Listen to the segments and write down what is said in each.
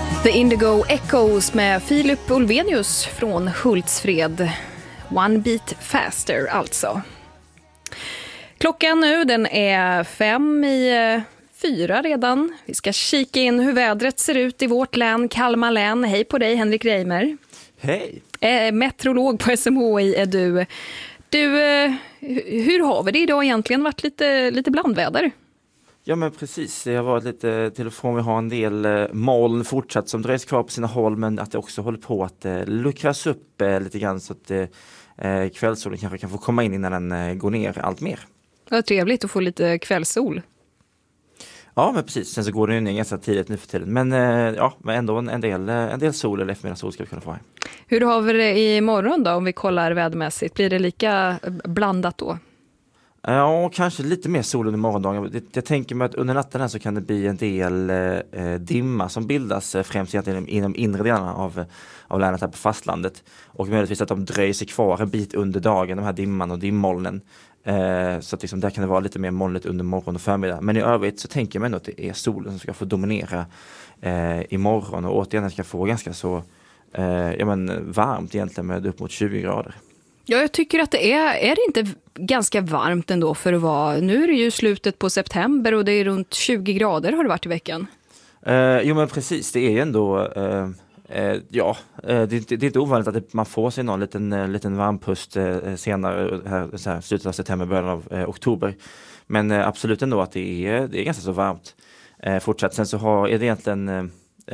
The Indigo Echoes med Filip Olvenius från Hultsfred. One beat faster alltså. Klockan nu, den är 5:04 redan. Vi ska kika in hur vädret ser ut i vårt län, Kalmar län. Hej på dig, Henrik Reimer. Hej. Meteorolog på SMHI är du. Hur har vi det idag egentligen? Varit lite blandväder? Ja men precis, det har varit lite till och från. Vi har en del moln fortsatt som dröjs kvar på sina håll, men att det också håller på att luckras upp lite grann så att kvällssolen kanske kan få komma in innan den går ner allt mer. Vad trevligt att få lite kvällssol. Ja men precis, sen så går det ju ner ganska tidigt nu för tiden. Men men ändå en del sol eller eftermiddag ska vi kunna få här. Hur har vi det imorgon då om vi kollar vädermässigt? Blir det lika blandat då? Ja, kanske lite mer sol under morgondagen. Jag tänker mig att under natten här så kan det bli en del dimma som bildas främst egentligen inom inre delarna av länet här på fastlandet. Och möjligtvis att de dröjer sig kvar en bit under dagen, de här dimman och dimmolnen. Så att liksom där kan det vara lite mer molnigt under morgon och förmiddag. Men i övrigt så tänker jag mig ändå att det är solen som ska få dominera imorgon. Och återigen ska få ganska så varmt egentligen med upp mot 20 grader. Ja, jag tycker att det är det inte ganska varmt ändå för att vara. Nu är det ju slutet på september och det är runt 20 grader har det varit i veckan. Jo men precis, det är ju ändå det är inte ovanligt att man får sig någon liten varmpust senare här, slutet av september, början av oktober. Men absolut ändå att det är ganska så varmt fortsatt. Sen så är det egentligen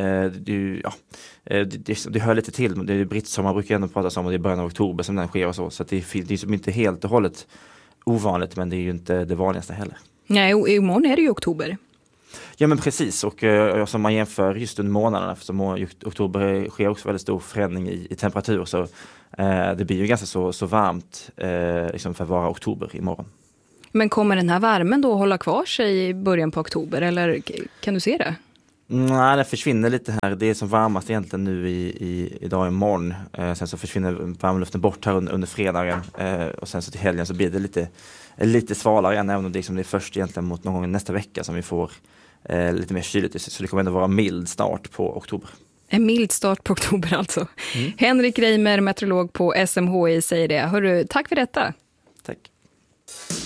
det hör lite till. Det är brittsommar brukar ändå pratas om, och det är början av oktober som den sker och så. Så att det är som inte helt och hållet ovanligt, men det är ju inte det vanligaste heller. Nej, imorgon är det ju oktober. Ja men precis, och som man jämför just under månaderna, för oktober sker också väldigt stor förändring i temperatur, så det blir ju ganska så varmt liksom för att vara oktober imorgon. Men kommer den här värmen då hålla kvar sig i början på oktober, eller kan du se det? Nej, det försvinner lite här. Det är som varmast egentligen nu idag imorgon. Sen så försvinner varmluften bort här under fredagen. Och sen så till helgen så blir det lite svalare igen, även om det är först egentligen mot någon gång nästa vecka som vi får lite mer kyligt. Så det kommer ändå vara mild start på oktober. En mild start på oktober alltså. Henrik Reimer, meteorolog på SMHI, säger det. Hörru, tack för detta. Tack.